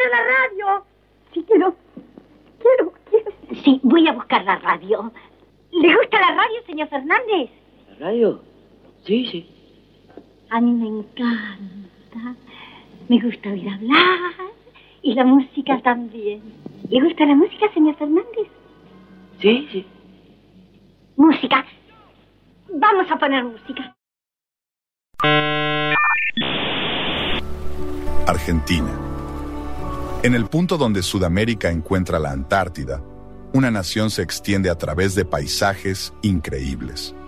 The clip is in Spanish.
poner la radio. Sí, quiero. Sí, voy a buscar la radio. ¿Le gusta la radio, señor Fernández? ¿La radio? Sí. A mí me encanta. Me gusta oír hablar. Y la música también. ¿Le gusta la música, señor Fernández? Sí. Música. Vamos a poner música. Argentina. En el punto donde Sudamérica encuentra la Antártida, una nación se extiende a través de paisajes increíbles.